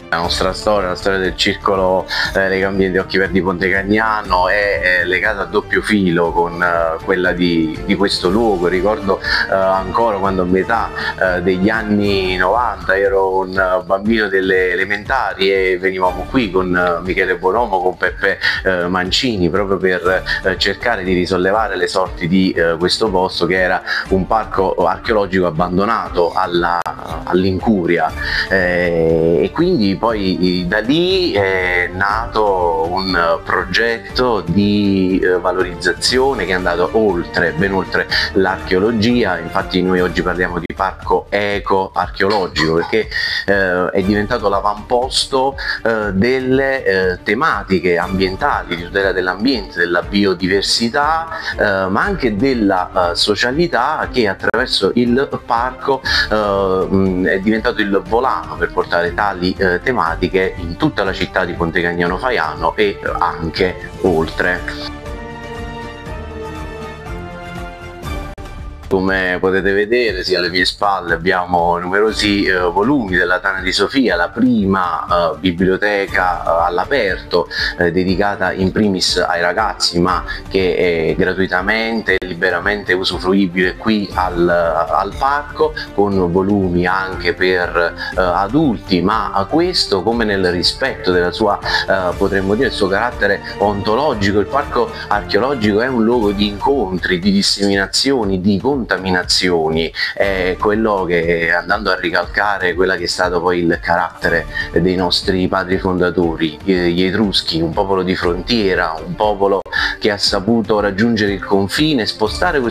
La nostra storia, la storia del circolo Legambiente Occhi Verdi Ponte Cagnano è legata a doppio filo con quella di questo luogo. Ricordo ancora quando a metà degli anni 90 ero un bambino delle elementari e venivamo qui con Michele Bonomo, con Peppe Mancini, proprio per cercare di risollevare le sorti di questo posto, che era un parco archeologico abbandonato all'incuria, e quindi poi da lì è nato un progetto di valorizzazione che è andato oltre, ben oltre l'archeologia. Infatti noi oggi parliamo di parco eco-archeologico, perché è diventato l'avamposto delle tematiche ambientali, di tutela dell'ambiente, della biodiversità, ma anche della socialità, che attraverso il parco è diventato il volano per portare tali tematiche in tutta la città di Ponte Cagnano Faiano e anche oltre. Come potete vedere, sì, alle mie spalle abbiamo numerosi volumi della Tana di Sofia, la prima biblioteca all'aperto, dedicata in primis ai ragazzi, ma che è gratuitamente e liberamente usufruibile qui al parco, con volumi anche per adulti, ma questo come nel rispetto della sua, potremmo dire, il suo carattere ontologico. Il parco archeologico è un luogo di incontri, di disseminazioni, di contaminazioni, è quello che, andando a ricalcare quella che è stato poi il carattere dei nostri padri fondatori, gli Etruschi, un popolo di frontiera, un popolo che ha saputo raggiungere il confine, spostare